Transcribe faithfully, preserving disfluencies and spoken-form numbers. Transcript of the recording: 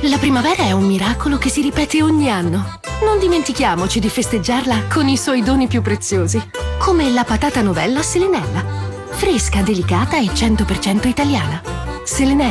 La primavera è un miracolo che si ripete ogni anno. Non dimentichiamoci di festeggiarla con i suoi doni più preziosi, come la patata novella Selenella. Fresca, delicata e cento per cento italiana. Selenella.